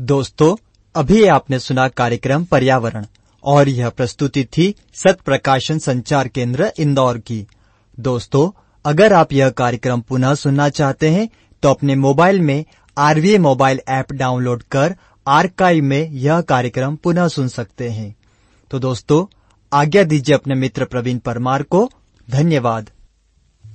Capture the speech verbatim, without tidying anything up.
दोस्तों, अभी आपने सुना कार्यक्रम पर्यावरण और यह प्रस्तुति थी सत्य प्रकाशन संचार केंद्र इंदौर की। दोस्तों, अगर आप यह कार्यक्रम पुनः सुनना चाहते हैं तो अपने मोबाइल में आरवीए मोबाइल ऐप डाउनलोड कर आर्काइव में यह कार्यक्रम पुनः सुन सकते हैं। तो दोस्तों, आज्ञा दीजिए अपने मित्र प्रवीण परमार को। धन्यवाद।